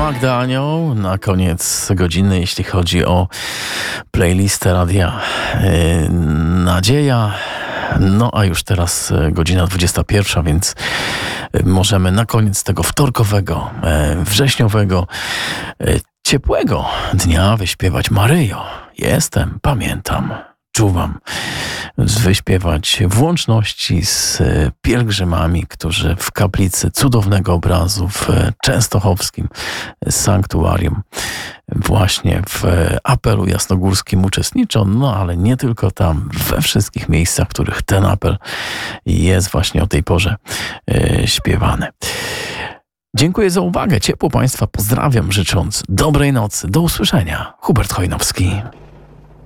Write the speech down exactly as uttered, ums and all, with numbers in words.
Magda Anioł na koniec godziny, jeśli chodzi o playlistę Radia yy, Nadzieja. No a już teraz godzina dwudziesta pierwsza, więc możemy na koniec tego wtorkowego, yy, wrześniowego, yy, ciepłego dnia wyśpiewać Maryjo. Jestem, pamiętam, czuwam. Wyśpiewać w łączności z pielgrzymami, którzy w kaplicy cudownego obrazu w częstochowskim sanktuarium właśnie w apelu jasnogórskim uczestniczą, no ale nie tylko tam, we wszystkich miejscach, w których ten apel jest właśnie o tej porze e, śpiewany. Dziękuję za uwagę, ciepło Państwa pozdrawiam, życząc dobrej nocy, do usłyszenia. Hubert Chojnowski.